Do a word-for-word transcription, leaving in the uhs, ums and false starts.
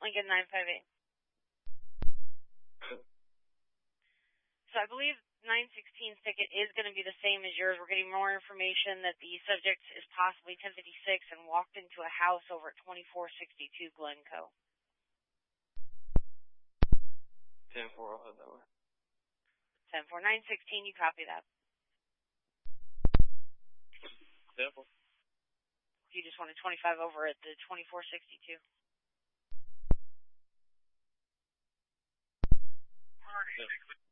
Lincoln nine five eight. So I believe nine sixteen's ticket is going to be the same as yours. We're getting more information that the subject is possibly ten fifty-six and walked into a house over at twenty-four sixty-two Glencoe. ten four, I'll head that way. ten four. nine sixteen, you copy that. ten four. You just wanted twenty-five over at the twenty-four sixty-two. ten four.